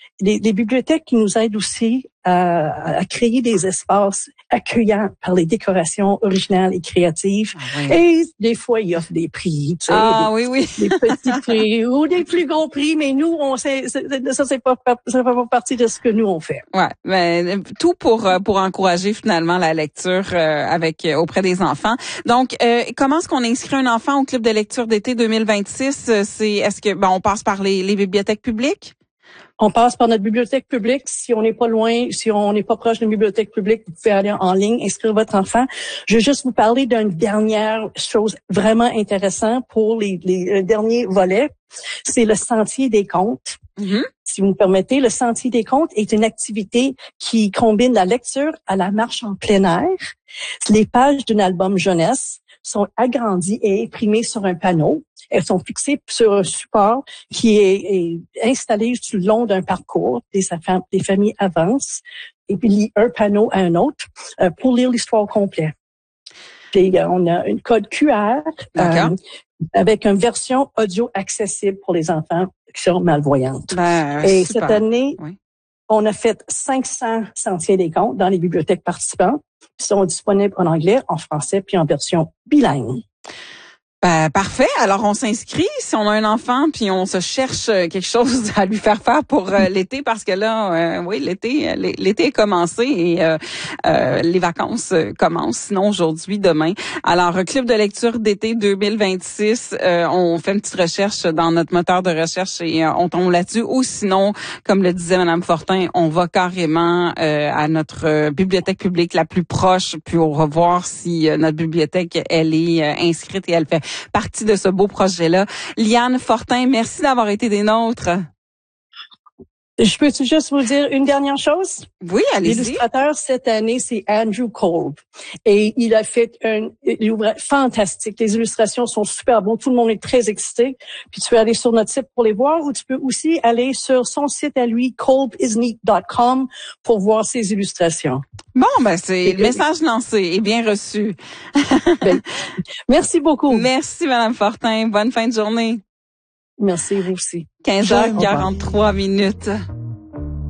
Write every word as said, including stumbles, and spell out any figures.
les, les bibliothèques qui nous aident aussi à, à créer des espaces accueillants par les décorations originales et créatives. Ah oui. Et des fois, ils offrent des prix, tu sais, ah, des, oui, oui. des petits prix ou des plus gros prix, mais nous, on sait, ça, c'est pas, ça fait pas partie de ce que nous on fait. Ouais, mais tout pour pour encourager finalement la lecture euh, avec auprès des enfants. Donc, euh, comment est-ce qu'on inscrit un enfant au club de lecture d'été deux mille vingt-six? C'est est-ce que ben on passe par les, les bibliothèques publiques? On passe par notre bibliothèque publique. Si on n'est pas loin, si on n'est pas proche d'une bibliothèque publique, vous pouvez aller en ligne, inscrire votre enfant. Je veux juste vous parler d'une dernière chose vraiment intéressante pour les, les derniers volets. C'est le Sentier des contes. Mm-hmm. Si vous me permettez, le Sentier des contes est une activité qui combine la lecture à la marche en plein air. Les pages d'un album jeunesse sont agrandies et imprimées sur un panneau. Elles sont fixées sur un support qui est, est installé tout le long d'un parcours. Les, les familles avancent et puis lient un panneau à un autre euh, pour lire l'histoire complète. Puis, euh, on a une code Q R euh, avec une version audio accessible pour les enfants qui sont malvoyantes. Ben, et super. Cette année, oui. on a fait cinq cents Sentiers des contes dans les bibliothèques participantes qui sont disponibles en anglais, en français puis en version bilingue. Ben, parfait. Alors, on s'inscrit si on a un enfant, puis on se cherche quelque chose à lui faire faire pour euh, l'été, parce que là, euh, oui, l'été, l'été est commencé et euh, euh, les vacances commencent. Sinon, aujourd'hui, demain. Alors, Club de lecture d'été deux mille vingt-six, euh, on fait une petite recherche dans notre moteur de recherche et euh, on tombe là-dessus. Ou sinon, comme le disait Madame Fortin, on va carrément euh, à notre euh, bibliothèque publique la plus proche, puis on va voir si euh, notre bibliothèque, elle est euh, inscrite et elle fait partie de ce beau projet-là. Liane Fortin, merci d'avoir été des nôtres. Je peux juste vous dire une dernière chose? Oui, allez-y. L'illustrateur cette année, c'est Andrew Kolb. Et il a fait un livre fantastique. Les illustrations sont super bonnes. Tout le monde est très excité. Puis tu peux aller sur notre site pour les voir ou tu peux aussi aller sur son site à lui, kolb is neat dot com, pour voir ses illustrations. Bon, ben c'est le message lancé et bien reçu. Ben, merci beaucoup. Merci, Madame Fortin. Bonne fin de journée. Merci, vous aussi. quinze heures quarante-trois minutes.